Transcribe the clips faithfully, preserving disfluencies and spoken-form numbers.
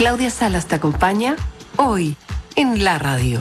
Claudia Salas te acompaña hoy en la radio.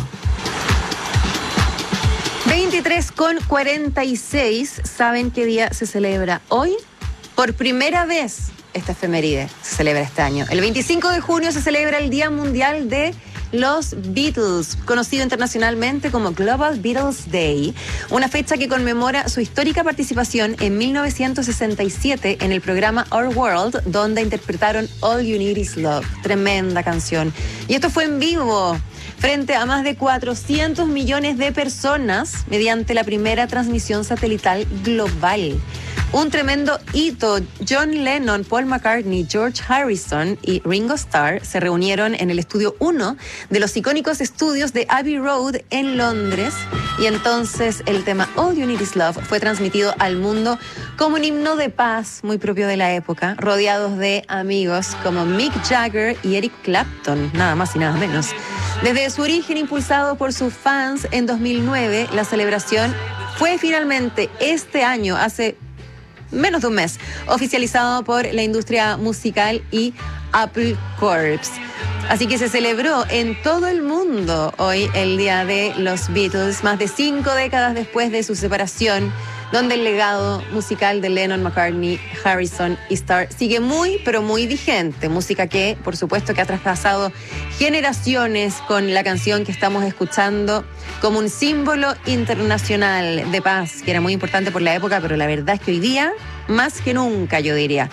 veintitrés con cuarenta y seis, ¿saben qué día se celebra hoy? Por primera vez esta efeméride se celebra este año. El veinticinco de junio se celebra el Día Mundial de los Beatles, conocido internacionalmente como Global Beatles Day, una fecha que conmemora su histórica participación en mil novecientos sesenta y siete en el programa Our World, donde interpretaron All You Need Is Love, tremenda canción. Y esto fue en vivo, frente a más de cuatrocientos millones de personas, mediante la primera transmisión satelital global. Un tremendo hito. John Lennon, Paul McCartney, George Harrison y Ringo Starr se reunieron en el estudio uno de los icónicos estudios de Abbey Road en Londres, y entonces el tema All You Need Is Love fue transmitido al mundo como un himno de paz muy propio de la época, rodeados de amigos como Mick Jagger y Eric Clapton, nada más y nada menos. Desde su origen impulsado por sus fans en dos mil nueve, la celebración fue finalmente este año, hace menos de un mes, oficializado por la industria musical y Apple Corps. Así que se celebró en todo el mundo hoy el Día de los Beatles, más de cinco décadas después de su separación, donde el legado musical de Lennon, McCartney, Harrison y Starr sigue muy, pero muy vigente. Música que, por supuesto, que ha traspasado generaciones con la canción que estamos escuchando como un símbolo internacional de paz, que era muy importante por la época, pero la verdad es que hoy día, más que nunca, yo diría.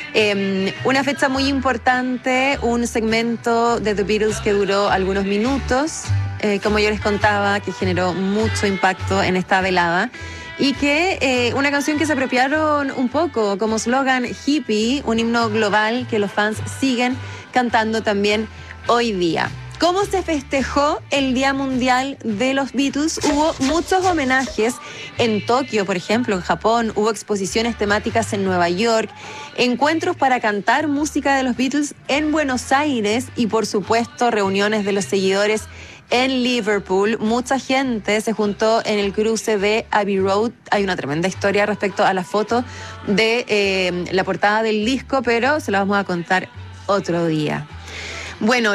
Eh, una fecha muy importante, un segmento de The Beatles que duró algunos minutos, eh, como yo les contaba, que generó mucho impacto en esta velada. Y que eh, una canción que se apropiaron un poco como slogan hippie, un himno global que los fans siguen cantando también hoy día. ¿Cómo se festejó el Día Mundial de los Beatles? Hubo muchos homenajes en Tokio, por ejemplo, en Japón. Hubo exposiciones temáticas en Nueva York, encuentros para cantar música de los Beatles en Buenos Aires y, por supuesto, reuniones de los seguidores en Liverpool. Mucha gente se juntó en el cruce de Abbey Road. Hay una tremenda historia respecto a la foto de eh, la portada del disco, pero se la vamos a contar otro día. Bueno,